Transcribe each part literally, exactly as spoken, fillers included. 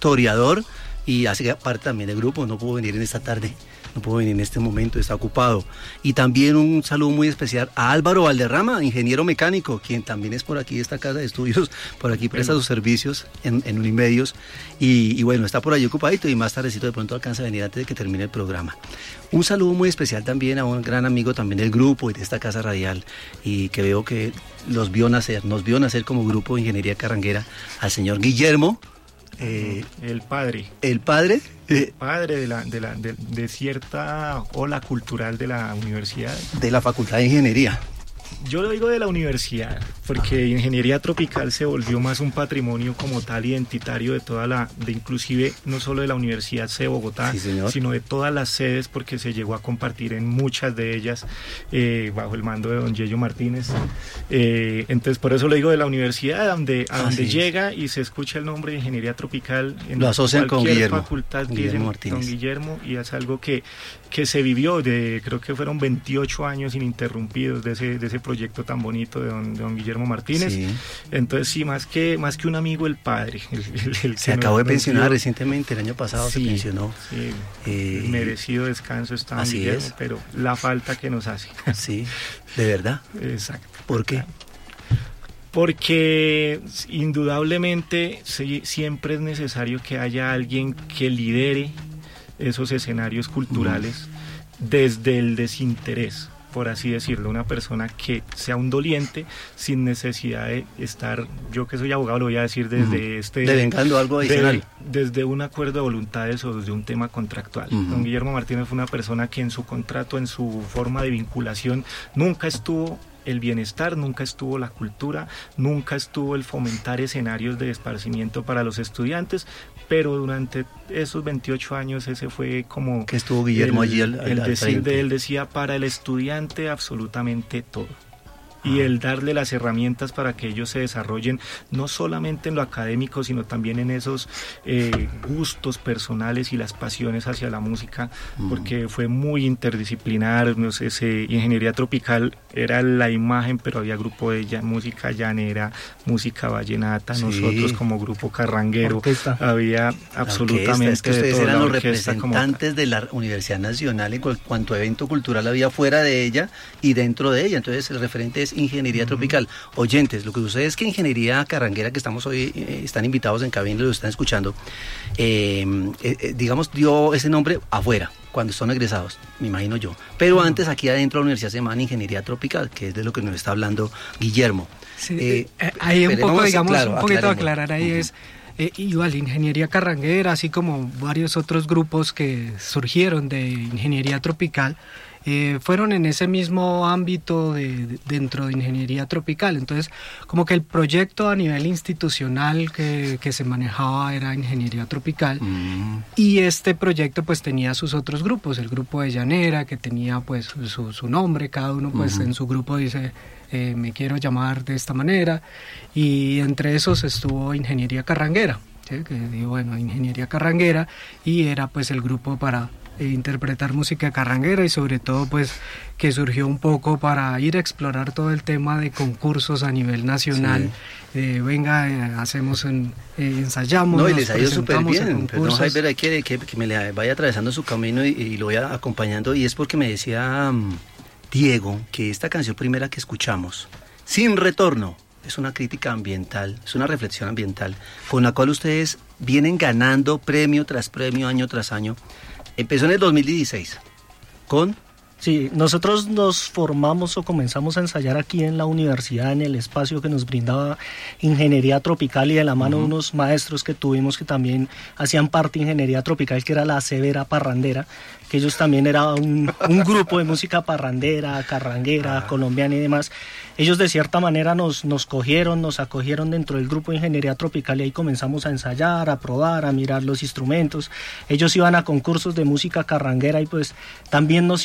historiador y hace parte también del grupo, no pudo venir en esta tarde. No puedo venir en este momento, está ocupado. Y también un saludo muy especial a Álvaro Valderrama, ingeniero mecánico, quien también es por aquí de esta casa de estudios, por aquí presta sus servicios en, en Unimedios. Y, y bueno, está por ahí ocupadito y más tardecito de pronto alcanza a venir antes de que termine el programa. Un saludo muy especial también a un gran amigo también del grupo y de esta casa radial, y que veo que los vio nacer, nos vio nacer como grupo de Ingeniería Carranguera, al señor Guillermo. Eh, el padre. El padre. El padre de, la, de, la, de, de cierta ola cultural de la universidad. De la Facultad de Ingeniería. Yo lo digo de la universidad, porque Ingeniería Tropical se volvió más un patrimonio como tal identitario de toda la, de inclusive no solo de la Universidad C de Bogotá, sí, sino de todas las sedes, porque se llegó a compartir en muchas de ellas eh, bajo el mando de don Yello Martínez. Eh, entonces por eso lo digo de la universidad, donde, a donde llega y se escucha el nombre de Ingeniería Tropical, en lo asocian con Guillermo, facultad con Guillermo dicen, don Guillermo, y es algo que, que se vivió, de creo que fueron veintiocho años ininterrumpidos de ese, de ese proyecto tan bonito de don, de don Guillermo Martínez. Sí. Entonces sí, más que, más que un amigo, el padre. El, el, el se acabó de pensionar recientemente, el año pasado sí, se pensionó. Sí, eh, merecido descanso está don Guillermo, es. Pero la falta que nos hace. Sí, de verdad. Exacto. ¿Por qué? Porque indudablemente sí, siempre es necesario que haya alguien que lidere esos escenarios culturales mm. desde el desinterés, por así decirlo, una persona que sea un doliente sin necesidad de estar, yo que soy abogado lo voy a decir desde uh-huh. este... devengando algo adicional. De, desde un acuerdo de voluntades o desde un tema contractual. Uh-huh. Don Guillermo Martínez fue una persona que en su contrato, en su forma de vinculación, nunca estuvo el bienestar, nunca estuvo la cultura, nunca estuvo el fomentar escenarios de esparcimiento para los estudiantes, pero durante esos veintiocho años ese fue como... que estuvo Guillermo el, allí al, al, el al decir frente. de él, decía, para el estudiante absolutamente todo. Y el darle las herramientas para que ellos se desarrollen no solamente en lo académico, sino también en esos eh, gustos personales y las pasiones hacia la música, mm. porque fue muy interdisciplinar. No sé, ese, Ingeniería Tropical era la imagen, pero había grupo de ya, música llanera, música vallenata, sí. Nosotros como grupo carranguero, orquesta. Había absolutamente es que ustedes de todo, eran los representantes de la Universidad Nacional en cuanto evento cultural había fuera de ella y dentro de ella. Entonces el referente es Ingeniería uh-huh. Tropical. Oyentes, lo que sucede es que Ingeniería Carranguera, que estamos hoy, eh, están invitados en cabina y lo están escuchando, eh, eh, digamos, dio ese nombre afuera, cuando son egresados, me imagino yo. Pero uh-huh. antes, aquí adentro de la universidad se llama Ingeniería Tropical, que es de lo que nos está hablando Guillermo. Sí, eh, eh, ahí un poco, digamos, claro, un poquito aclaremos. aclarar ahí uh-huh. es... Eh, igual Ingeniería Carranguera, así como varios otros grupos que surgieron de Ingeniería Tropical, eh, fueron en ese mismo ámbito de, de, dentro de Ingeniería Tropical. Entonces, como que el proyecto a nivel institucional que, que se manejaba era Ingeniería Tropical, mm. y este proyecto pues tenía sus otros grupos, el grupo de Llanera, que tenía pues su, su nombre, cada uno pues uh-huh. en su grupo dice... Eh, me quiero llamar de esta manera, y entre esos estuvo Ingeniería Carranguera, ¿sí? Que digo, bueno, Ingeniería Carranguera, y era pues el grupo para eh, interpretar música carranguera, y sobre todo pues que surgió un poco para ir a explorar todo el tema de concursos a nivel nacional. Sí. Eh, venga, eh, hacemos en, eh, ensayamos. No, y les ha ido súper bien, pero no, Javier, hay que, que, que me le vaya atravesando su camino y, y lo vaya acompañando, y es porque me decía... Um, Diego, que esta canción primera que escuchamos, Sin Retorno, es una crítica ambiental, es una reflexión ambiental, con la cual ustedes vienen ganando premio tras premio, año tras año. Empezó en el dos mil dieciséis, con... Sí, nosotros nos formamos o comenzamos a ensayar aquí en la universidad, en el espacio que nos brindaba Ingeniería Tropical, y de la mano uh-huh. de unos maestros que tuvimos que también hacían parte de Ingeniería Tropical, que era la Severa Parrandera, que ellos también era un, un grupo de música parrandera, carranguera, uh-huh. colombiana y demás. Ellos de cierta manera nos, nos cogieron, nos acogieron dentro del grupo de Ingeniería Tropical, y ahí comenzamos a ensayar, a probar, a mirar los instrumentos. Ellos iban a concursos de música carranguera y pues también nos invitaron,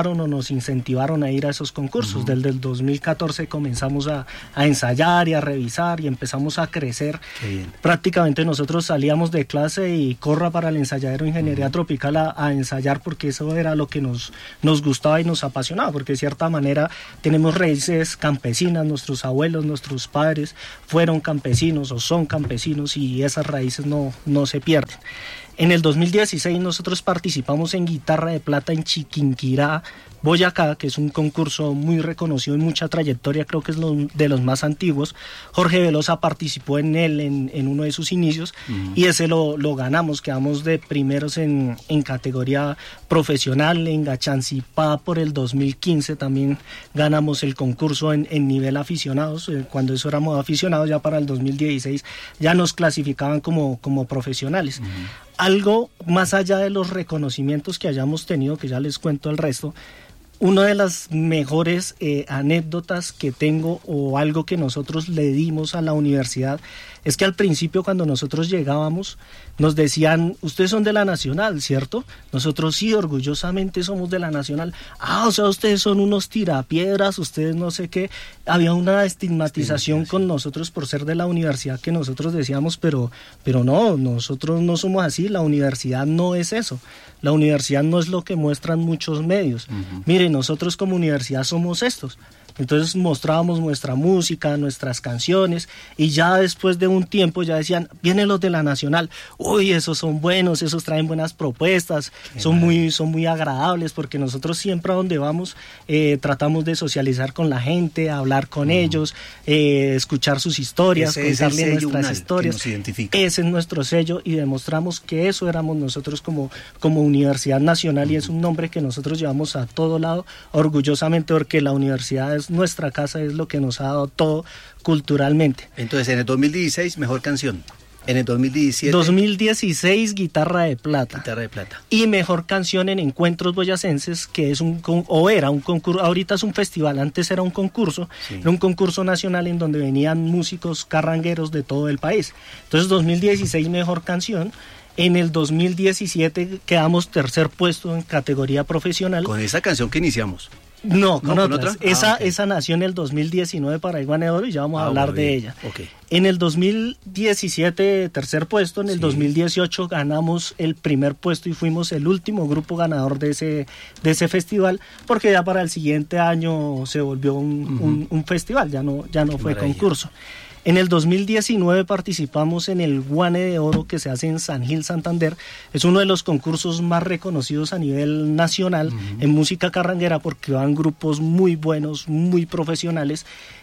motivaron o nos incentivaron a ir a esos concursos. Uh-huh. Desde el dos mil catorce comenzamos a, a ensayar y a revisar y empezamos a crecer. Prácticamente nosotros salíamos de clase y corra para el ensayadero de Ingeniería uh-huh. Tropical a, a ensayar, porque eso era lo que nos, nos gustaba y nos apasionaba, porque de cierta manera tenemos raíces campesinas, nuestros abuelos, nuestros padres fueron campesinos o son campesinos y esas raíces no, no se pierden. En el dos mil dieciséis nosotros participamos en Guitarra de Plata en Chiquinquirá, Boyacá, que es un concurso muy reconocido y mucha trayectoria, creo que es lo, de los más antiguos. Jorge Velosa participó en él en, en uno de sus inicios uh-huh. y ese lo, lo ganamos, quedamos de primeros en, en categoría profesional. En Gachancipá por el dos mil quince también ganamos el concurso en, en nivel aficionados, eh, cuando eso éramos aficionados. Ya para el dos mil dieciséis ya nos clasificaban como, como profesionales. Uh-huh. Algo más allá de los reconocimientos que hayamos tenido, que ya les cuento el resto, una de las mejores eh, anécdotas que tengo o algo que nosotros le dimos a la universidad es que al principio, cuando nosotros llegábamos, nos decían: ustedes son de la Nacional, ¿cierto? Nosotros sí, orgullosamente somos de la Nacional. Ah, o sea, ustedes son unos tirapiedras, ustedes no sé qué. Había una estigmatización sí, con nosotros por ser de la universidad, que nosotros decíamos, pero, pero no, nosotros no somos así, la universidad no es eso. La universidad no es lo que muestran muchos medios. Uh-huh. Miren, nosotros como universidad somos estos. Entonces mostrábamos nuestra música, nuestras canciones, y ya después de un tiempo ya decían: vienen los de la Nacional, uy, esos son buenos, esos traen buenas propuestas, Qué son muy, son muy agradables, porque nosotros siempre a donde vamos eh, tratamos de socializar con la gente, hablar con uh-huh. ellos, eh, escuchar sus historias, Ese contarles es nuestras historias. Ese es nuestro sello, y demostramos que eso éramos nosotros como, como Universidad Nacional, uh-huh. y es un nombre que nosotros llevamos a todo lado orgullosamente, porque la universidad es nuestra casa, es lo que nos ha dado todo culturalmente. Entonces, en el dos mil dieciséis, mejor canción. En el dos mil diecisiete... dos mil dieciséis, Guitarra de Plata. Guitarra de Plata. Y mejor canción en Encuentros Boyacenses, que es un, o era un concurso, ahorita es un festival, antes era un concurso, sí. Era un concurso nacional en donde venían músicos carrangueros de todo el país. Entonces, dos mil dieciséis, mejor canción. En el dos mil diecisiete quedamos tercer puesto en categoría profesional. Con esa canción que iniciamos. No, con, no, ¿con otra. Esa, ah, okay. esa nació en el dos mil diecinueve para el Guane de Oro y ya vamos ah, a hablar de ella. Okay. En el dos mil diecisiete, tercer puesto. En el sí. dos mil dieciocho ganamos el primer puesto y fuimos el último grupo ganador de ese, de ese festival, porque ya para el siguiente año se volvió un, uh-huh. un, un festival, ya no, ya no fue Maravilla. concurso. En el dos mil diecinueve participamos en el Guane de Oro, que se hace en San Gil, Santander. Es uno de los concursos más reconocidos a nivel nacional uh-huh. en música carranguera, porque van grupos muy buenos, muy profesionales.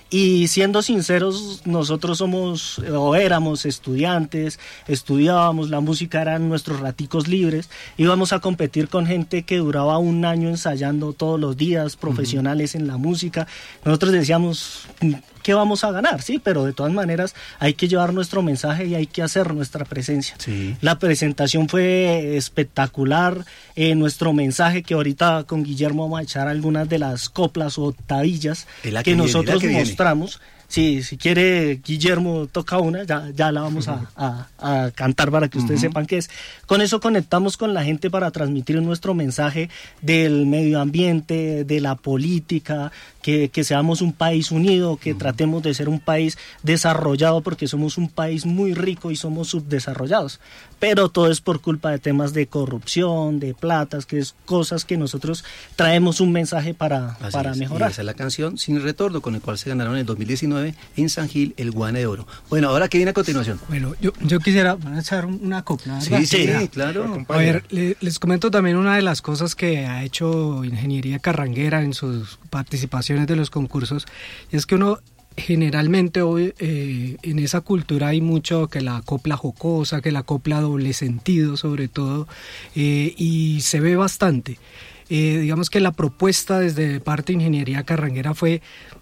Y siendo sinceros, nosotros somos o éramos estudiantes, estudiábamos, la música eran nuestros raticos libres, íbamos a competir con gente que duraba un año ensayando todos los días, profesionales uh-huh. en la música. Nosotros decíamos: ¿qué vamos a ganar? Sí, pero de todas maneras hay que llevar nuestro mensaje y hay que hacer nuestra presencia. Sí. La presentación fue espectacular, eh, nuestro mensaje, que ahorita con Guillermo vamos a echar algunas de las coplas o octavillas que, que nosotros viene, mostramos. Sí, si quiere Guillermo toca una, ya, ya la vamos uh-huh. a, a, a cantar para que ustedes uh-huh. sepan qué es. Con eso conectamos con la gente para transmitir nuestro mensaje del medio ambiente, de la política, que, que seamos un país unido, que uh-huh. tratemos de ser un país desarrollado, porque somos un país muy rico y somos subdesarrollados. Pero todo es por culpa de temas de corrupción, de platas, que es cosas que nosotros traemos un mensaje para, para es. mejorar. Y esa es la canción Sin Retorno, con el cual se ganaron en el dos mil diecinueve en San Gil el Guane de Oro. Bueno, ahora ¿qué viene a continuación? Bueno, yo, yo quisiera echar una copla. Sí, sí, sí, claro. A ver, le, les comento también una de las cosas que ha hecho Ingeniería Carranguera en sus participaciones de los concursos, es que uno generalmente hoy eh, en esa cultura hay mucho que la copla jocosa, que la copla doble sentido sobre todo, eh, y se ve bastante. Eh, digamos que la propuesta desde parte de Ingeniería Carranguera fue: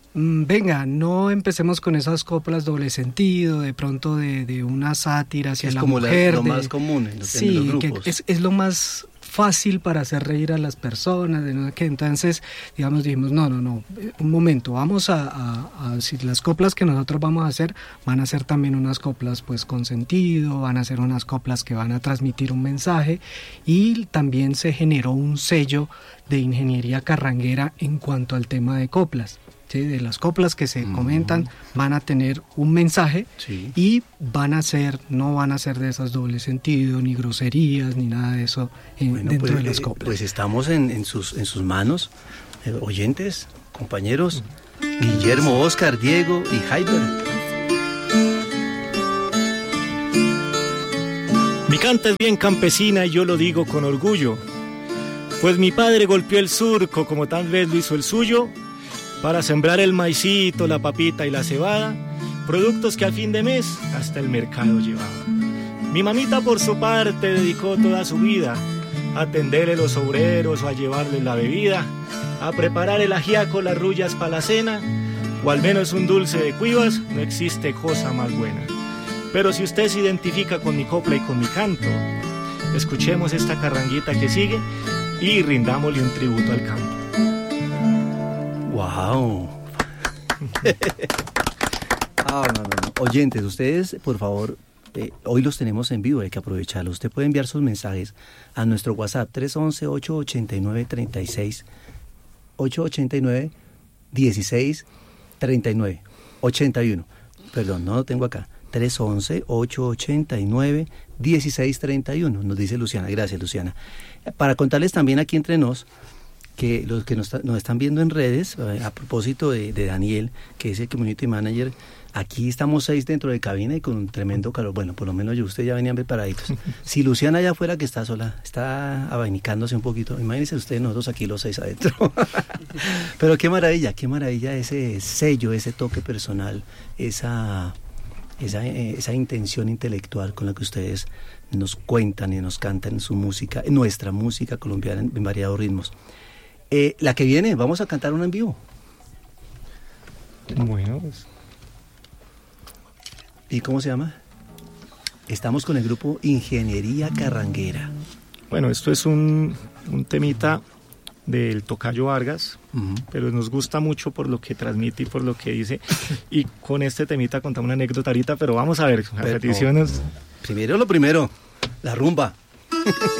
venga, no empecemos con esas coplas doble sentido, de pronto de, de una sátira hacia es la como mujer. Es como de, lo más común en los, sí, en los grupos. Que es, es lo más fácil para hacer reír a las personas, de no sé qué. Entonces, digamos, dijimos, no, no, no, un momento, vamos a, a, a si las coplas que nosotros vamos a hacer van a ser también unas coplas pues con sentido, van a ser unas coplas que van a transmitir un mensaje, y también se generó un sello de Ingeniería Carranguera en cuanto al tema de coplas. ¿Sí? De las coplas que se comentan van a tener un mensaje, sí, y van a ser, no van a ser de esos doble sentido, ni groserías, ni nada de eso en, bueno, dentro pues, de las coplas. Eh, pues estamos en, en, sus, en sus manos, eh, oyentes, compañeros, uh-huh. Guillermo, Oscar, Diego y Jaiber. Mi canta es bien campesina y yo lo digo con orgullo, pues mi padre golpeó el surco como tal vez lo hizo el suyo, para sembrar el maicito, la papita y la cebada, productos que a fin de mes hasta el mercado llevaba. Mi mamita por su parte dedicó toda su vida a atenderle los obreros o a llevarles la bebida, a preparar el ajiaco, las rullas para la cena, o al menos un dulce de cuivas, no existe cosa más buena. Pero si usted se identifica con mi copla y con mi canto, escuchemos esta carranguita que sigue y rindámosle un tributo al campo. ¡Wow! Ah, no, no, no. Oyentes, ustedes, por favor, eh, hoy los tenemos en vivo, hay que aprovecharlo. Usted puede enviar sus mensajes a nuestro WhatsApp tres once, ocho ochenta y nueve, treinta y seis, ocho ochenta y nueve, dieciséis, treinta y nueve, ochenta y uno. Perdón, no lo tengo acá. tres once, ocho ochenta y nueve, dieciséis, treinta y uno, nos dice Luciana. Gracias, Luciana. Para contarles también aquí entre nos, que los que nos, nos están viendo en redes, a propósito de, de Daniel, que es el Community Manager, aquí estamos seis dentro de cabina y con un tremendo calor. Bueno, por lo menos yo, ustedes ya venían preparaditos. Si Luciana allá afuera, que está sola, está abanicándose un poquito, imagínense ustedes, nosotros aquí los seis adentro. Pero qué maravilla, qué maravilla ese sello, ese toque personal, esa, esa, esa intención intelectual con la que ustedes nos cuentan y nos cantan su música, nuestra música colombiana en, en variados ritmos. Eh, la que viene, vamos a cantar una en vivo. Bueno, pues. ¿Y cómo se llama? Estamos con el grupo Ingeniería Carranguera. Bueno, esto es un, un temita del Tocayo Vargas, uh-huh. pero nos gusta mucho por lo que transmite y por lo que dice. Y con este temita contamos una anécdota ahorita, pero vamos a ver, a peticiones. Primero lo primero, la rumba.